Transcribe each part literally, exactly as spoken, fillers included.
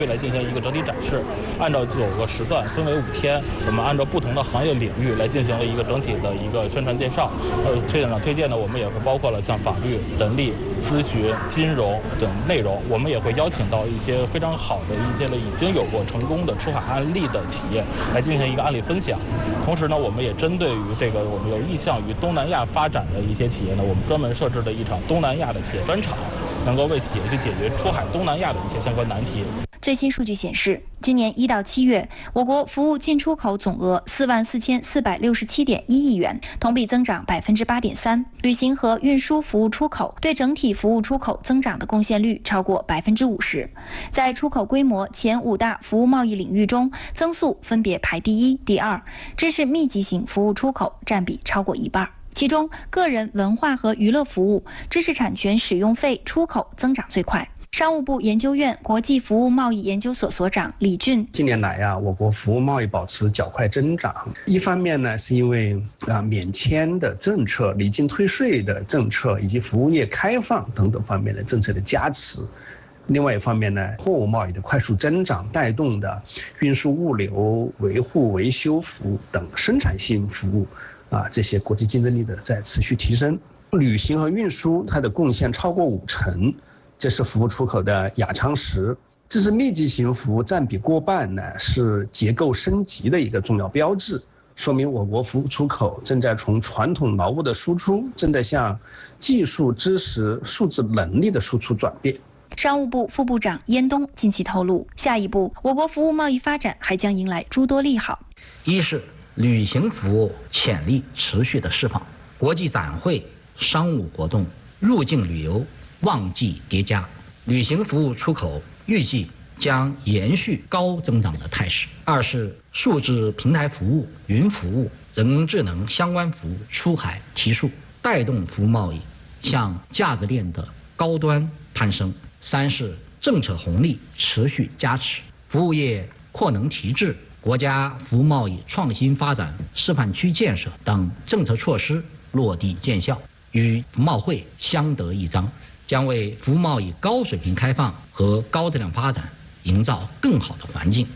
来进行一个整体展示，按照九个时段分为五天，我们按照不同的行业领域来进行了一个整体的一个宣传介绍。呃，推展推荐呢，我们也会包括了像法律、人力、咨询、金融等内容。我们也会邀请到一些非常好的一些的已经有过成功的出海案例的企业来进行一个案例分享。同时呢，我们也针对于这个我们有意向于东南亚发展的一些企业呢，我们专门设置了一场东南亚的企业专场，能够为企业去解决出海东南亚的一些相关难题。 最新数据显示，今年一到七月，我国服务进出口总额四万四千四百六十七点一亿元，同比增长百分之八点三。旅行和运输服务出口对整体服务出口增长的贡献率超过百分之五十。在出口规模前五大服务贸易领域中，增速分别排第一、第二，知识密集型服务出口占比超过一半。其中，个人文化和娱乐服务、知识产权使用费出口增长最快。商务部研究院国际服务贸易研究所所长李俊： 近年来啊，我国服务贸易保持较快增长。一方面呢，是因为啊免签的政策、离境退税的政策以及服务业开放等等方面的政策的加持。另外一方面呢，货物贸易的快速增长带动的运输物流、维护维修服务等生产性服务啊这些国际竞争力的在持续提升。旅行和运输它的贡献超过五成。这是服务出口的亚昌石，知识密集型服务占比过半呢，是结构升级的一个重要标志，说明我国服务出口正在从传统劳务的输出，正在向技术、知识、数字能力的输出转变。 商务部副部长燕东近期透露，下一步我国服务贸易发展还将迎来诸多利好。 一是旅行服务潜力持续的释放，国际展会、商务活动、入境旅游旺季叠加，旅行服务出口预计将延续高增长的态势。二是数字平台服务、云服务、人工智能相关服务出海提速，带动服务贸易向价值链的高端攀升。三是政策红利持续加持，服务业扩能提质、国家服务贸易创新发展示范区建设等政策措施落地见效，与服贸会相得益彰，将为服务贸易高水平开放和高质量发展营造更好的环境。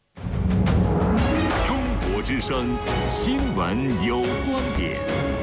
中国之声新闻有观点，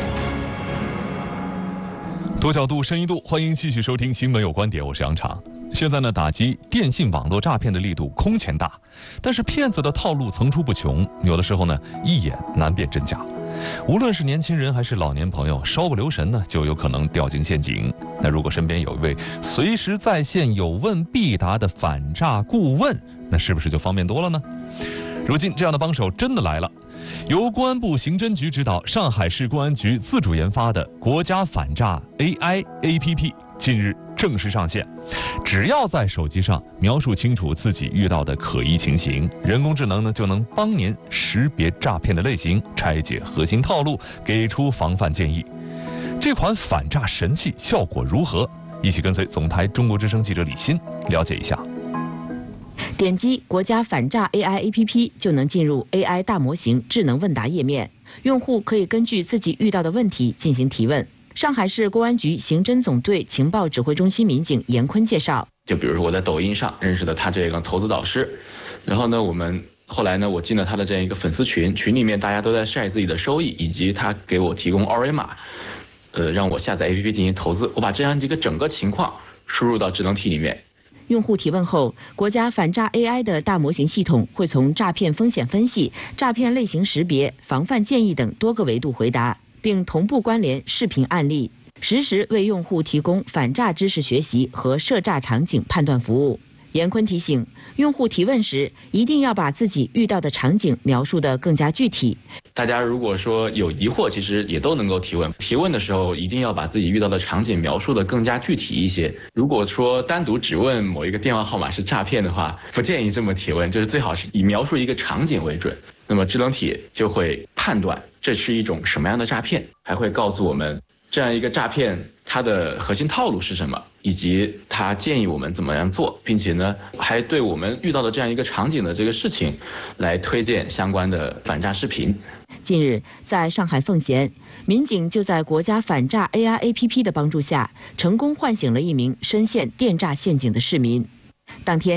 多角度、深一度，欢迎继续收听《新闻有观点》，我是杨常。现在呢，打击电信网络诈骗的力度空前大，但是骗子的套路层出不穷，有的时候呢，一眼难辨真假。无论是年轻人还是老年朋友，稍不留神呢，就有可能掉进陷阱。那如果身边有一位随时在线、有问必答的反诈顾问，那是不是就方便多了呢？如今这样的帮手真的来了。由公安部刑侦局指导，上海市公安局自主研发的国家反诈 A I A P P 近日正式上线。只要在手机上描述清楚自己遇到的可疑情形，人工智能呢就能帮您识别诈骗的类型，拆解核心套路，给出防范建议。这款反诈神器效果如何？一起跟随总台中国之声记者李欣了解一下。 点击国家反诈 A I A P P 就能进入 A I 大模型智能问答页面，用户可以根据自己遇到的问题进行提问。上海市公安局刑侦总队情报指挥中心民警严坤介绍， 就比如说我在抖音上认识的他这个投资导师，然后呢，我们后来呢，我进了他的这样一个粉丝群，群里面大家都在晒自己的收益，以及他给我提供二维码，呃，让我下载 A P P 进行投资。我把这样一个整个情况输入到智能体里面。 用户提问后，国家反诈 A I 的大模型系统会从诈骗风险分析、诈骗类型识别、防范建议等多个维度回答，并同步关联视频案例，实时为用户提供反诈知识学习和涉诈场景判断服务。严坤提醒，用户提问时一定要把自己遇到的场景描述得更加具体。 大家如果说有疑惑，其实也都能够提问。提问的时候一定要把自己遇到的场景描述得更加具体一些。如果说单独只问某一个电话号码是诈骗的话，不建议这么提问，就是最好是以描述一个场景为准。那么智能体就会判断这是一种什么样的诈骗，还会告诉我们这样一个诈骗它的核心套路是什么，以及它建议我们怎么样做，并且呢，还对我们遇到的这样一个场景的这个事情来推荐相关的反诈视频。 近日，在上海奉贤，民警就在国家反诈 A I A P P 的帮助下，成功唤醒了一名深陷电诈陷阱的市民。当天